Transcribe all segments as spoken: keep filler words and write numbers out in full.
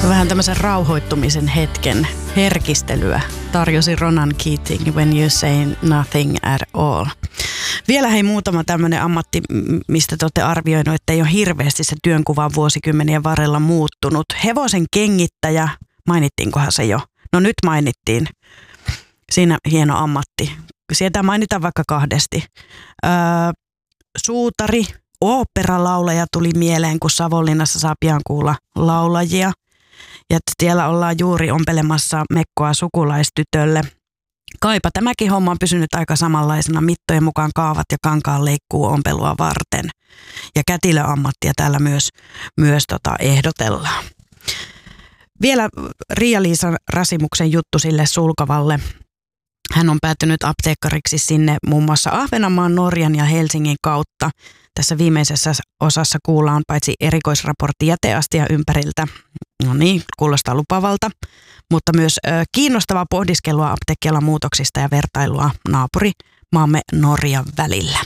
Vähän tämmöisen rauhoittumisen hetken herkistelyä tarjosi Ronan Keating When You Say Nothing at All. Vielä hei muutama tämmöinen ammatti, mistä te olette arvioinut, että ei ole hirveästi se työnkuva vuosikymmenien varrella muuttunut. Hevosen kengittäjä, mainittiinkohan se jo? No nyt mainittiin. Siinä hieno ammatti. Sieltä mainitaan vaikka kahdesti. Öö, suutari, oopperalaulaja tuli mieleen, kun Savonlinnassa saa pian kuulla laulajia. Ja siellä ollaan juuri ompelemassa mekkoa sukulaistytölle. Kaipa tämäkin homma on pysynyt aika samanlaisena, mittojen mukaan kaavat ja kankaan leikkuu ompelua varten. Ja kätilöammattia täällä myös, myös tota ehdotellaan. Vielä Riia-Liisan Rasimuksen juttu sille Sulkavalle. Hän on päätynyt apteekkariksi sinne muun muassa Ahvenanmaan, Norjan ja Helsingin kautta. Tässä viimeisessä osassa kuullaan paitsi erikoisraportti jäteastia ympäriltä, no niin, kuulostaa lupavalta, mutta myös ö, kiinnostavaa pohdiskelua apteekkialan muutoksista ja vertailua naapuri maamme Norjan välillä.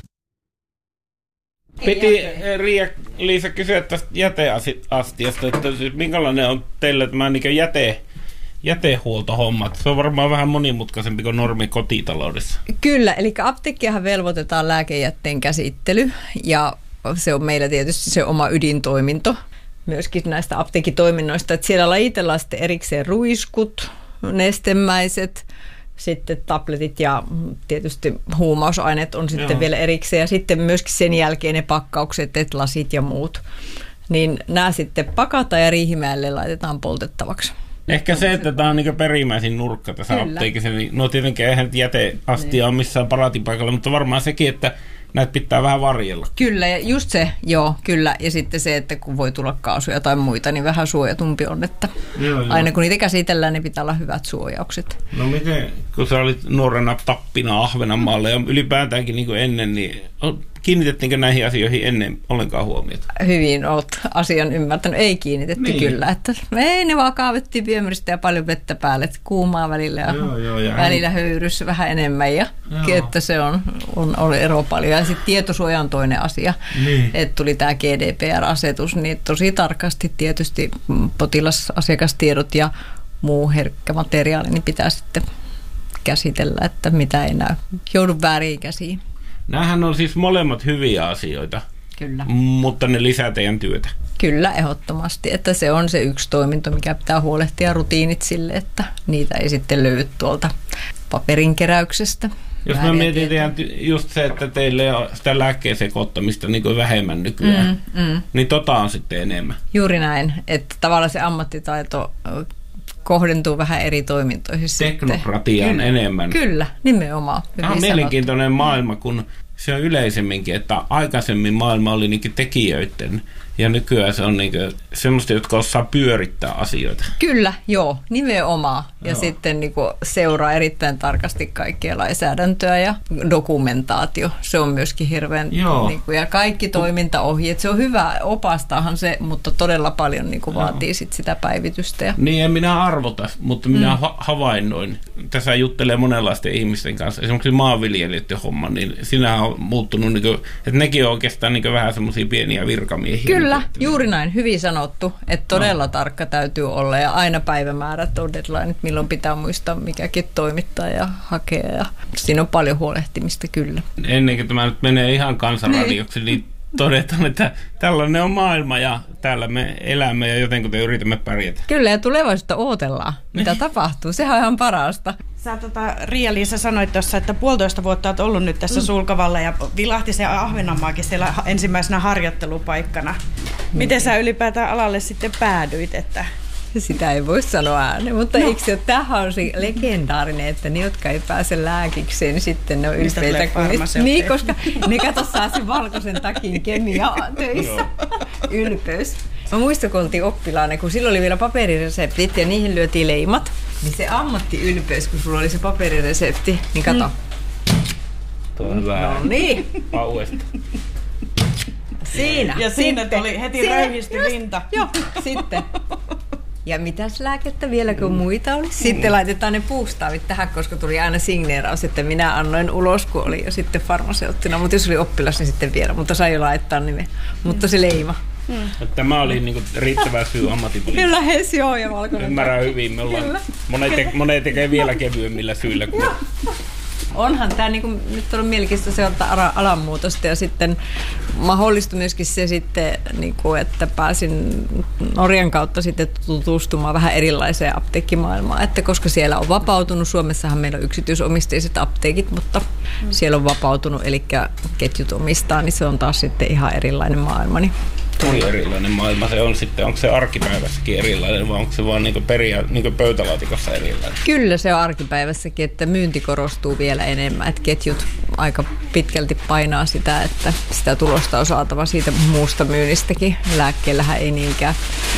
Piti Riia-Liisa kysyä tästä jäteastiasta, että siis minkälainen on teille tämä niin jäte, jätehuoltohommat? Se on varmaan vähän monimutkaisempi kuin normi kotitaloudessa. Kyllä, eli apteekkiahan velvoitetaan lääkejätteen käsittely ja se on meillä tietysti se oma ydintoiminto myöskin näistä apteekitoiminnoista, että siellä lajitellaan sitten erikseen ruiskut, nestemäiset, sitten tabletit ja tietysti huumausaineet on sitten Joo. vielä erikseen ja sitten myöskin sen jälkeen ne pakkaukset, että lasit ja muut, niin nämä sitten pakataan ja Riihimäelle laitetaan poltettavaksi. Ehkä se, että tämä on niin perimmäisin nurkka tässä Kyllä. apteekissa, niin no tietenkin eihän jäteastia ole missään paraatipaikalla, mutta varmaan sekin, että näitä pitää vähän varjella. Kyllä, ja just se, joo, kyllä. Ja sitten se, että kun voi tulla kaasuja tai muita, niin vähän suojatumpi on, että joo, aina joo. kun niitä käsitellään, niin pitää olla hyvät suojaukset. No miten, kun sä olit nuorena tappina Ahvenanmaalle ja ylipäätäänkin niin kuin ennen, niin kiinnitettiinkö näihin asioihin ennen ollenkaan huomiota? Hyvin olet asian ymmärtänyt. Ei kiinnitetty niin. kyllä. Että ei, ne vaan kaavettiin viemäristä ja paljon vettä päälle. Että kuumaa välillä ja, joo, joo, ja välillä höyrys vähän enemmän. Ja että se on, on, on ero paljon. Ja sitten tietosuoja on toinen asia. Niin. Että tuli tämä G D P R-asetus, niin tosi tarkasti tietysti potilasasiakastiedot ja muu herkkä materiaali niin pitää sitten käsitellä, että mitä ei näy. Joudu vääriin käsiin. Nämähän on siis molemmat hyviä asioita, Kyllä. mutta ne lisää teidän työtä. Kyllä, ehdottomasti. Että se on se yksi toiminto, mikä pitää huolehtia rutiinit sille, että niitä ei sitten löydy tuolta paperinkeräyksestä. Jos mä mietin teidän just se, että teille ei ole sitä lääkkeen sekoittamista niin kuin vähemmän nykyään, mm, mm. niin tota on sitten enemmän. Juuri näin, että tavallaan se ammattitaito kohdentuu vähän eri toimintoihin. Teknokratiaan Kyllä. enemmän. Kyllä, nimenomaan. Tämä on mielenkiintoinen maailma, kun se on yleisemminkin, että aikaisemmin maailma oli niin tekijöiden ja nykyään se on niin semmoista, jotka osaa pyörittää asioita. Kyllä, joo, nimenomaan. Ja joo. sitten niin seuraa erittäin tarkasti kaikkia lainsäädäntöä ja dokumentaatio. Se on myöskin hirveän, niin kuin, ja kaikki toimintaohjeet. Se on hyvä, opastahan se, mutta todella paljon niin kuin vaatii sit sitä päivitystä. Ja niin, en minä arvota, mutta minä mm. ha- havainnoin. Tässä juttelee monenlaisten ihmisten kanssa. Esimerkiksi maanviljelijöiden homma, niin sinähän on muuttunut, niin kuin, että nekin on oikeastaan niin vähän semmoisia pieniä virkamiehiä. Kyllä. Kyllä, juuri näin. Hyvin sanottu, että todella no. tarkka täytyy olla ja aina päivämäärät on deadline, milloin pitää muistaa mikäkin toimittaa ja hakea. Ja siinä on paljon huolehtimista kyllä. Ennen kuin tämä nyt menee ihan kansanradioksi, niin todetaan, että tällainen on maailma ja täällä me elämme ja jotenkin te yritämme pärjätä. Kyllä ja tulevaisuutta odotellaan, mitä tapahtuu. Sehän on ihan parasta. Sä tota, Riia-Liisa sanoit tuossa, että puolitoista vuotta olet ollut nyt tässä mm. Sulkavalla ja vilahti se Ahvenanmaakin siellä ensimmäisenä harjoittelupaikkana. Miten sä ylipäätään alalle sitten päädyit? Että sitä ei voi sanoa ääneen, mutta no. eikö se ole, tämähän on se legendaarinen, että ne, jotka ei pääse lääkikseen, niin sitten ne on ylpeitä. Niin, koska ne kato saa sen valkoisen takin kemiaa töissä. Ylpeys. Mä muistan, kun oltiin oppilaana, kun silloin oli vielä paperireseptit ja niihin lyötiin leimat, niin se ammattiylpeys, kun sulla oli se paperiresepti, niin kato. Mm. Tuo on hyvä. No niin. Pauesta. Siinä. Ja siinä tuli heti röyhisty rinta. Joo, sitten. Ja mitäs lääkettä vielä, kun muita oli? Sitten laitetaan ne puustaavit tähän, koska tuli aina signeeraus, että minä annoin ulos, kun oli jo sitten farmaseuttina. Mutta jos oli oppilas, niin sitten vielä. Mutta sai jo laittaa nimeä. Mutta se leima. Mm. Tämä oli niinku riittävä syy ammatinvalintaan. Kyllä, hes joo ja valkoinen. Ymmärrän hyvin. Me ollaan, monet, te, monet tekee vielä kevyemmillä syillä. Kuin... Onhan tämä niinku, nyt on mielenkiintoista seurata alanmuutosta ja sitten mahdollistui myöskin se sitten, niinku, että pääsin Norjan kautta sitten tutustumaan vähän erilaiseen apteekkimaailmaan, että koska siellä on vapautunut, Suomessahan meillä on yksityisomisteiset apteekit, mutta mm. siellä on vapautunut, eli ketjut omistaa, niin se on taas sitten ihan erilainen maailma. Niin Tuli erilainen maailma se on sitten, onko se arkipäivässäkin erilainen vai onko se vaan niinku peria, niinku pöytälaatikossa erilainen? Kyllä se on arkipäivässäkin, että myynti korostuu vielä enemmän, että ketjut aika pitkälti painaa sitä, että sitä tulosta on saatava siitä muusta myynnistäkin. Lääkkeellähän ei niinkään,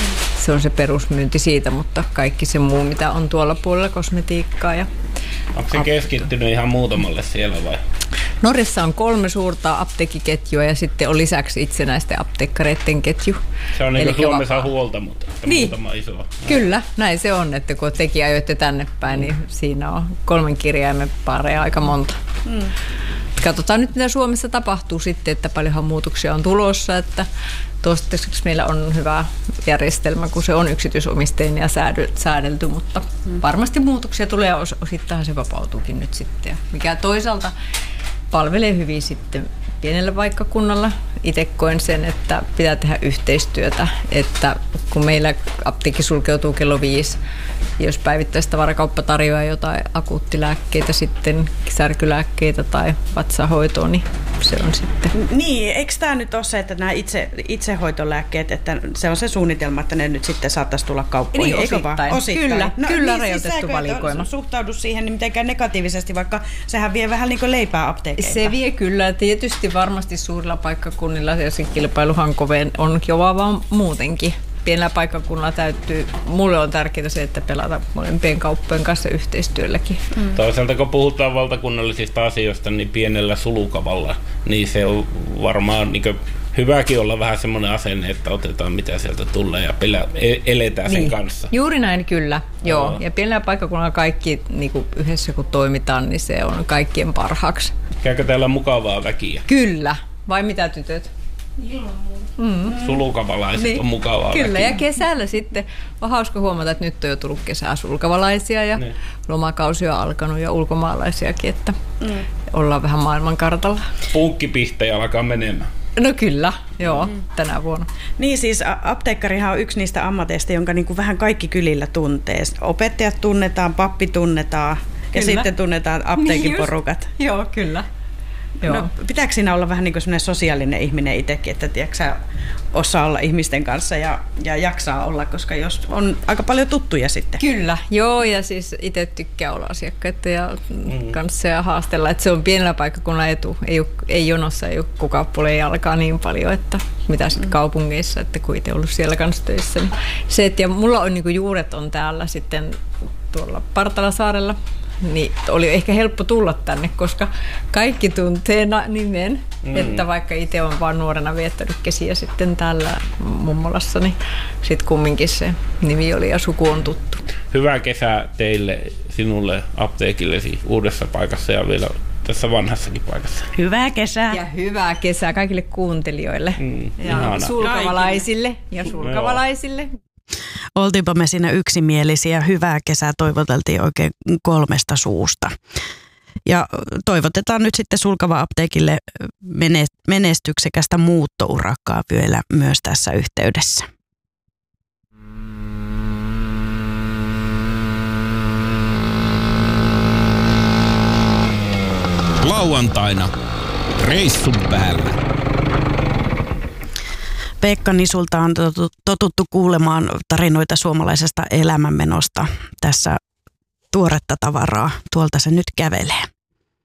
se on se perusmyynti siitä, mutta kaikki se muu, mitä on tuolla puolella, kosmetiikkaa ja... Onko se keskittynyt ihan muutamalle siellä vai? Norjassa on kolme suurta apteekkiketjua ja sitten on lisäksi itsenäisten apteekkareiden ketju. Se on niin kuin Suomessa vapaa. Huolta, mutta niin. muutama iso. Kyllä, näin se on, että kun tekin ajoitte tänne päin, niin siinä on kolmen kirjaimen paareja aika monta. Mm. Katsotaan nyt, mitä Suomessa tapahtuu sitten, että paljonhan muutoksia on tulossa, että toistaiseksi meillä on hyvä järjestelmä, kun se on yksityisomisteinen ja säädelty, mutta mm. varmasti muutoksia tulee ja osittain se vapautuukin nyt sitten. Mikä toisaalta palvelee hyvin sitten pienellä paikkakunnalla. Itse koen sen, että pitää tehdä yhteistyötä, että kun meillä apteekki sulkeutuu kello viisi, jos päivittäistavarakauppa tarjoaa jotain akuuttilääkkeitä, sitten särkylääkkeitä tai vatsahoitoa, niin se on sitten. Niin, eikö tämä nyt ole se, että nämä itse, itsehoitolääkkeet, että se on se suunnitelma, että ne nyt sitten saattaisi tulla kauppoihin, niin, eikö vaan? Osittain. Kyllä, no, kyllä niin, rajoitettu siis valikoima. Suhtaudu siihen niin mitenkään negatiivisesti, vaikka sehän vie vähän niin kuin leipää apteekeilta. Se vie kyllä. Tietysti varmasti suurilla paikkakunnilla se kilpailuhan koveen on kovaa vaan muutenkin. Pienellä paikkakunnalla täytyy, mulle on tärkeää se, että pelata molempien kauppojen kanssa yhteistyölläkin. Mm. Toisaalta kun puhutaan valtakunnallisista asioista, niin pienellä sulukavalla, niin se on varmaan niin hyväkin olla vähän semmoinen asenne, että otetaan mitä sieltä tulee ja pelä, eletään niin. sen kanssa. Juuri näin kyllä, joo. joo. Ja pienellä paikkakunnalla kaikki niin kuin yhdessä kun toimitaan, niin se on kaikkien parhaaksi. Käykö täällä mukavaa väkiä? Kyllä. Vai mitä tytöt? Ilman muuta. Mm. Sulukavalaiset niin. On mukavaa Kyllä, väkiä. Ja kesällä sitten on hauska huomata, että nyt on jo tullut kesää sulkavalaisia ja niin. Lomakausi on alkanut ja ulkomaalaisiakin, että mm. ollaan vähän maailmankartalla. Punkkipistejä alkaa menemään. No kyllä, joo, mm. tänä vuonna. Niin siis apteekkarihan on yksi niistä ammateista, jonka niin kuin vähän kaikki kylillä tuntee. Opettajat tunnetaan, pappi tunnetaan kyllä. Ja sitten tunnetaan apteekin niin porukat. Joo, kyllä. No, pitääkö siinä olla vähän niin kuin sellainen sosiaalinen ihminen itsekin, että tiedätkö, sä osaa olla ihmisten kanssa ja, ja jaksaa olla, koska jos on aika paljon tuttuja sitten. Kyllä, joo, ja siis itse tykkää olla asiakkaiden ja mm. kanssa ja haastella, että se on pienellä paikkakunnalla etu. Ei, ole, ei jonossa, ei ole kukaan puoleen jalkaa niin paljon, että mitä sitten mm. kaupungeissa, että kun itse ollut siellä kanssa töissä. Niin se, että ja mulla on niin kuin juuret on täällä sitten tuolla Partalasaarella. Niin oli ehkä helppo tulla tänne, koska kaikki tuntee nimen, mm. että vaikka itse olen vaan nuorena viettänyt kesiä sitten täällä mummolassa, niin sitten kumminkin se nimi oli ja suku on tuttu. Hyvää kesää teille, sinulle, apteekillesi uudessa paikassa ja vielä tässä vanhassakin paikassa. Hyvää kesää. Ja hyvää kesää kaikille kuuntelijoille mm, ja ihana. sulkavalaisille ja sulkavalaisille. Oltiinpa me siinä yksimielisiä. Hyvää kesää toivoteltiin oikein kolmesta suusta. Ja toivotetaan nyt sitten Sulkava apteekille menestyksekästä muuttourakkaa vielä myös tässä yhteydessä. Lauantaina reissun päällä. Pekka Nisulta on totuttu kuulemaan tarinoita suomalaisesta elämänmenosta. Tässä tuoretta tavaraa. Tuolta se nyt kävelee.